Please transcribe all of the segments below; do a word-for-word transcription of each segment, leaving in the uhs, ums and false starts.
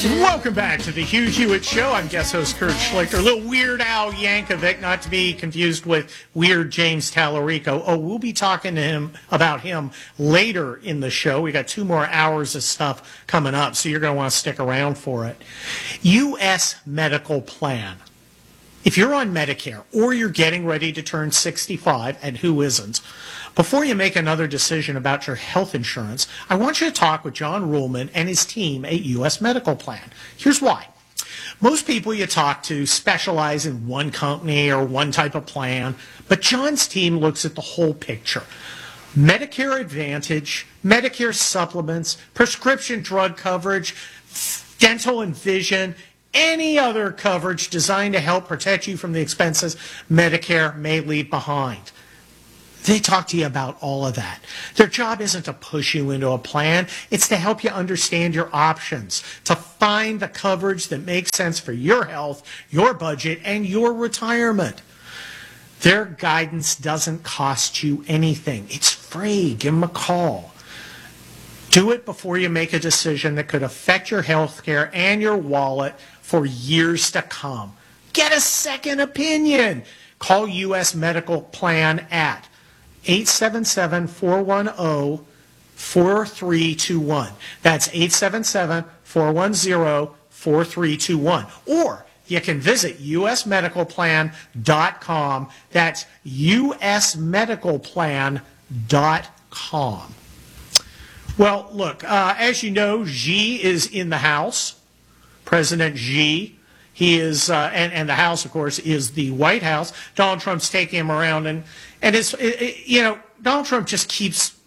Welcome back to the Hugh Hewitt Show. I'm guest host Kurt Schlichter. A little Weird Al Yankovic, not to be confused with Weird James Tallarico. Oh, we'll be talking to him about him later in the show. We got two more hours of stuff coming up, so you're going to want to stick around for it. U S Medical Plan. If you're on Medicare or you're getting ready to turn sixty-five, and who isn't, before you make another decision about your health insurance, I want you to talk with John Ruhlman and his team at U S Medical Plan. Here's why. Most people you talk to specialize in one company or one type of plan, but John's team looks at the whole picture. Medicare Advantage, Medicare supplements, prescription drug coverage, dental and vision, any other coverage designed to help protect you from the expenses Medicare may leave behind. They talk to you about all of that. Their job isn't to push you into a plan. It's to help you understand your options, to find the coverage that makes sense for your health, your budget, and your retirement. Their guidance doesn't cost you anything. It's free. Give them a call. Do it before you make a decision that could affect your health care and your wallet for years to come. Get a second opinion. Call U S Medical Plan at eight seven seven, four one zero, four three two one. That's eight seven seven, four one zero, four three two one. Or you can visit U S medical plan dot com. That's U S medical plan dot com. Well, look, uh, as you know, Xi is in the House. President Xi. He is, uh, and, and the House, of course, is the White House. Donald Trump's taking him around, and, and it's, it, it, you know, Donald Trump just keeps,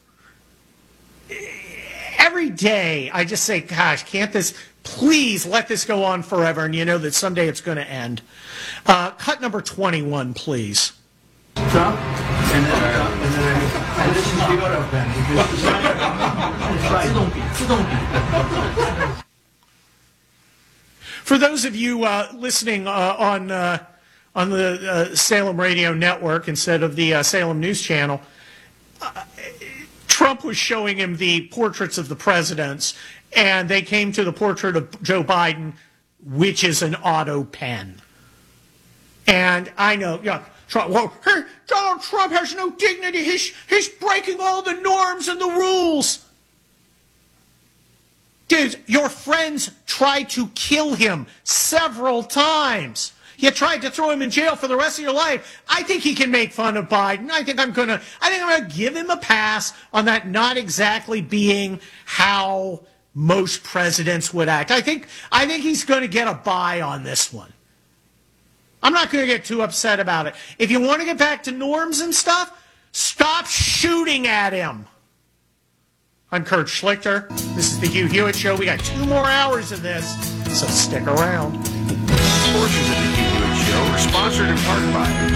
every day, I just say, gosh, can't this, please let this go on forever, and you know that someday it's going to end. Uh, cut number twenty-one, please. Trump, and then Trump, and then and this is the order. For those of you uh, listening uh, on uh, on the uh, Salem Radio Network instead of the uh, Salem News Channel, uh, Trump was showing him the portraits of the presidents, and they came to the portrait of Joe Biden, which is an auto pen. And I know, yeah, Trump, well, hey, Donald Trump has no dignity. He's, he's breaking all the norms and the rules. Dude, your friends tried to kill him several times. You tried to throw him in jail for the rest of your life. I think he can make fun of Biden. I think I'm gonna, I think I'm gonna give him a pass on that not exactly being how most presidents would act. I think, I think he's gonna get a bye on this one. I'm not gonna get too upset about it. If you want to get back to norms and stuff, stop shooting at him. I'm Kurt Schlichter. This is the Hugh Hewitt Show. We got two more hours of this, so stick around. Portions of the Hugh Hewitt Show are sponsored in part by